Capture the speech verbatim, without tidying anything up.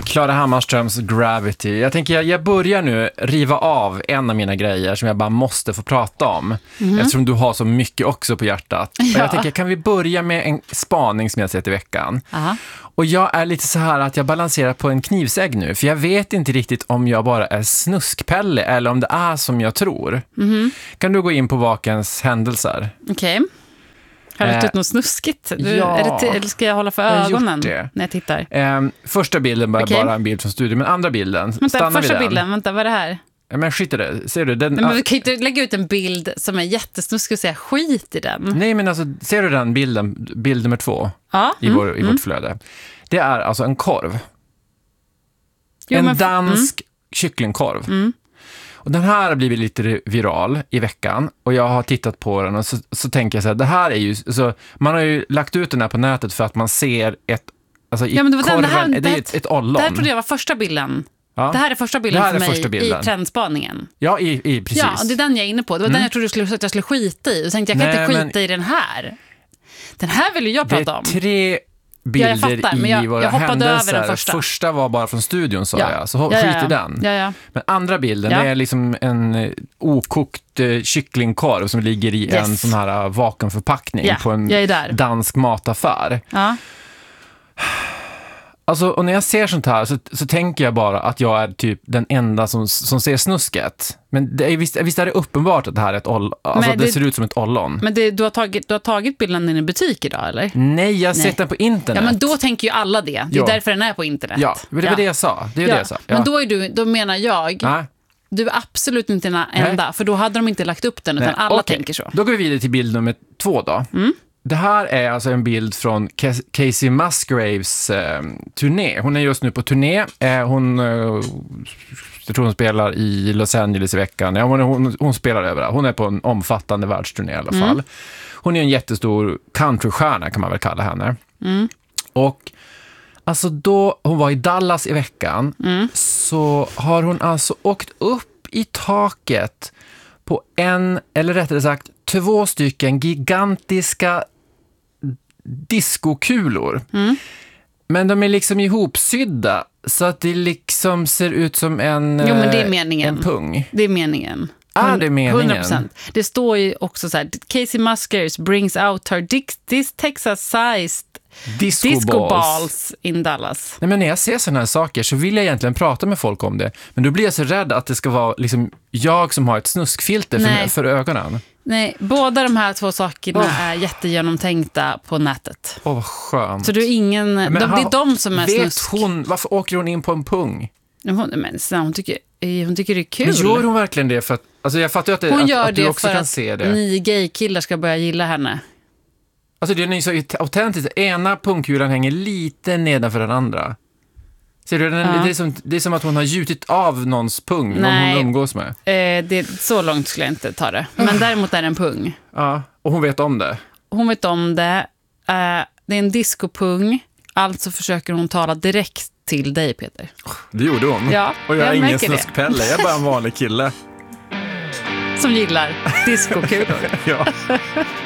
Klara Hammarströms Gravity. Jag tänker jag, jag börjar nu riva av en av mina grejer som jag bara måste få prata om. Mm. Eftersom du har så mycket också på hjärtat. Ja. Och jag tänker, kan vi börja med en spaning som jag sett i veckan? Aha. Och jag är lite så här att jag balanserar på en knivsägg nu. För jag vet inte riktigt om jag bara är snuskpelle eller om det är som jag tror. Mm. Kan du gå in på vakens händelser? Okej. Okay. Har du gjort något snuskigt? Du, ja, är det t- eller ska jag hålla för ögonen när jag tittar? Eh, första bilden var okay. bara en bild från studion, men andra bilden, vänta, stannar första vid den. bilden, vänta, vad är det här? Ja, men skit i det, ser du? Den, Nej, men vi kan inte lägga ut en bild som är jättesnuskig och säga skit i den. Nej, men alltså, ser du den bilden, bild nummer två ja. i, vår, mm. i vårt flöde? Det är alltså en korv. Jo, en men, dansk mm. kycklingkorv. Mm. Och den här har blivit lite viral i veckan och jag har tittat på den och så, så tänker jag så här, det här är ju, så, man har ju lagt ut den här på nätet för att man ser ett, alltså i ja, men det var korven, den, det här, det är det här, ett, ett ollon. Det här trodde jag var första bilden. Ja. Det här är första bilden är för mig första bilden. I trendspaningen. Ja, i, i, precis. Ja, och det är den jag är inne på. Det var mm. den jag trodde du skulle, att jag skulle skita i. Och tänkte jag kan Nej, inte skita men... i den här. Den här vill ju jag prata om. Det är tre bilder ja, jag fattar, i jag, våra jag hoppade händelser. Över den första. första var bara från studion, sa ja. jag. Så ja, ja, skit ja. i den. Ja, ja. Men andra bilden, ja. det är liksom en okokt uh, kycklingkorv som ligger i yes. en sån här uh, vakuumförpackning ja. på en dansk mataffär. Ja. Alltså, och när jag ser sånt här så, så tänker jag bara att jag är typ den enda som, som ser snusket. Men det är, visst, visst är det uppenbart att det här är ett ollon. Alltså, det, det ser ut som ett ollon. Men det, du, har tagit, du har tagit bilden i en butik idag, eller? Nej, jag har Nej. sett den på internet. Ja, men då tänker ju alla det. Det är ja. därför den är på internet. Ja, det var ja. det jag sa. Det är ja. det jag sa. Ja. Men då, är du, då menar jag... Nej. Du är absolut inte den enda, Nej. för då hade de inte lagt upp den, utan Nej. alla okay. tänker så. Då går vi vidare till bild nummer två då. Mm. Det här är alltså en bild från Casey Musgraves eh, turné. Hon är just nu på turné. Eh, hon, eh, jag tror hon spelar i Los Angeles i veckan. Ja, hon, hon, hon spelar överallt. Hon är på en omfattande världsturné i alla fall. Mm. Hon är en jättestor countrystjärna kan man väl kalla henne. Mm. Och alltså då hon var i Dallas i veckan mm. så har hon alltså åkt upp i taket på en, eller rättare sagt två stycken gigantiska diskokulor. Mm. Men de är liksom ihopsydda så att det liksom ser ut som en, jo, men det är meningen. en pung. Det är meningen. Ah, det är meningen. hundra procent. Det står ju också så här, Casey Musgraves brings out her this Texas-sized disco, disco balls. balls in Dallas. Nej, men när jag ser sådana här saker så vill jag egentligen prata med folk om det. Men då blir jag så rädd att det ska vara liksom jag som har ett snuskfilter för, för ögonen. Nej, båda de här två sakerna oh. är jättegenomtänkta på nätet. Åh, oh, vad skönt. Så du är ingen... Men de, det är de som är vet snusk. Hon, varför åker hon in på en pung? Hon, men, så, hon, tycker, hon tycker det är kul. Men gör hon verkligen det för att... Alltså jag fattar ju att, det, hon att, gör att du det också för kan att se det. Ni gaykillar ska börja gilla henne. Alltså det är ju så autentiskt. Ena pungkulan hänger lite nedanför den andra. Ser du, den, ja. det, är som, det är som att hon har gjutit av någons pung. Nej, hon umgås med. Eh, det, så långt skulle jag inte ta det. Men däremot är det en pung. Ja, och hon vet om det. Hon vet om det. Eh, det är en discopung. Alltså försöker hon tala direkt till dig, Peter. Det gjorde hon. Ja, och jag, jag är ingen snuskpelle. Jag är bara en vanlig kille. Som gillar discokulor. Ja.